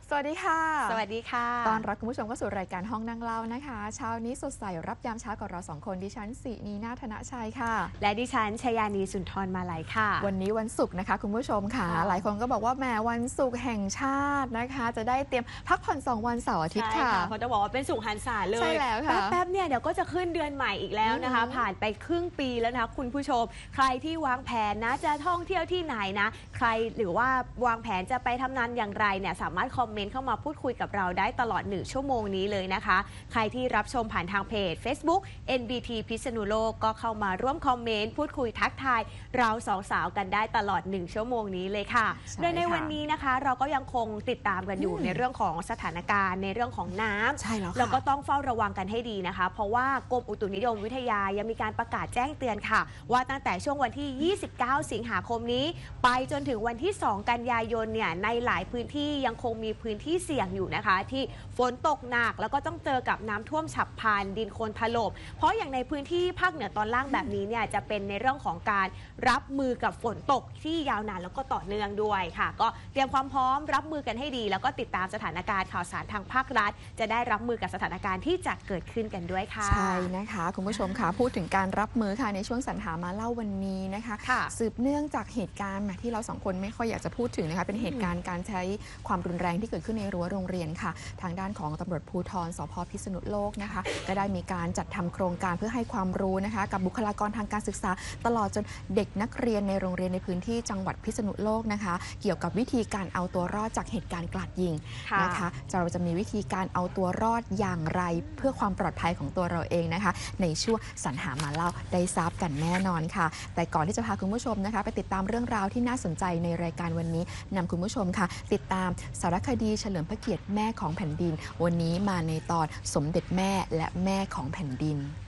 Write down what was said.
สวัสดีค่ะสวัสดีค่ะต้อนรับคุณผู้ชมเข้าสู่รายการห้องนั่งเล่านะคะเช้านี้สดใสรับยามเช้ากับเราสองคนดิฉันสินีนาถนชัยค่ะและดิฉันชยานีสุนทรมาลัยค่ะวันนี้วันศุกร์นะคะคุณผู้ชมค่ะหลายคนก็บอกว่าแหมวันศุกร์แห่งชาตินะคะจะได้เตรียมพักผ่อน2 วันเสาร์อาทิตย์ค่ะเขาจะบอกว่าเป็นสุขหันษาเลยใช่แล้วค่ะแป๊บๆเนี่ยเดี๋ยวก็จะขึ้นเดือนใหม่อีกแล้วนะคะผ่านไปครึ่งปีแล้วนะคะคุณผู้ชมใครที่วางแผนนะจะท่องเที่ยวที่ไหนนะใครหรือว่าวางแผนจะไปทำงานอย่างไรเนี่ยสามารถคอมเมนต์เข้ามาพูดคุยกับเราได้ตลอด1 ชั่วโมงนี้เลยนะคะใครที่รับชมผ่านทางเพจ Facebook NBT พิษณุโลกก็เข้ามาร่วมคอมเมนต์พูดคุยทักทายเราสองสาวกันได้ตลอด1 ชั่วโมงนี้เลยค่ะโดยในวันนี้นะคะเราก็ยังคงติดตามกันอยู่ในเรื่องของสถานการณ์ในเรื่องของน้ำใช่แล้วเราก็ต้องเฝ้าระวังกันให้ดีนะคะเพราะว่ากรมอุตุนิยมวิทยายังมีการประกาศแจ้งเตือนค่ะว่าตั้งแต่ช่วงวันที่ 29 สิงหาคมนี้ไปจนถึงวันที่ 2 กันยายนเนี่ยในหลายพื้นที่ยังคงมีพื้นที่เสี่ยงอยู่นะคะที่ฝนตกหนักแล้วก็ต้องเจอกับน้ำท่วมฉับพลันดินโคลนถล่มเพราะอย่างในพื้นที่ภาคเหนือตอนล่างแบบนี้เนี่ยจะเป็นในเรื่องของการรับมือกับฝนตกที่ยาวนานแล้วก็ต่อเนื่องด้วยค่ะก็เตรียมความพร้อมรับมือกันให้ดีแล้วก็ติดตามสถานการณ์ข่าวสารทางภาครัฐจะได้รับมือกับสถานการณ์ที่จะเกิดขึ้นกันด้วยค่ะใช่นะคะคุณผู้ชมค่ะพูดถึงการรับมือค่ะในช่วงสรรหามาเล่าวันนี้นะคะสืบเนื่องจากเหตุการณ์ที่เราสองคนไม่ค่อยอยากจะพูดถึงนะคะเป็นเหตุการณ์การใช้ความรุนแรงที่เกิดขึ้นในรั้วโรงเรียนค่ะทางด้านของตำรวจภูธรสภ.พิษณุโลกนะคะก็ได้มีการจัดทำโครงการเพื่อให้ความรู้นะคะกับบุคลากรทางการศึกษาตลอดจนเด็กนักเรียนในโรงเรียนในพื้นที่จังหวัดพิษณุโลกนะคะเกี่ยวกับวิธีการเอาตัวรอดจากเหตุการณ์กราดยิงนะคะเราจะมีวิธีการเอาตัวรอดอย่างไรเพื่อความปลอดภัยของตัวเราเองนะคะในช่วงสรรหามาเล่าได้ทราบกันแน่นอนค่ะแต่ก่อนที่จะพาคุณผู้ชมนะคะไปติดตามเรื่องราวที่น่าสนใจในรายการวันนี้นำคุณผู้ชมค่ะติดตามสารคดีเฉลิมพระเกียรติแม่ของแผ่นดินวันนี้มาในตอนสมเด็จแม่และแม่ของแผ่นดิน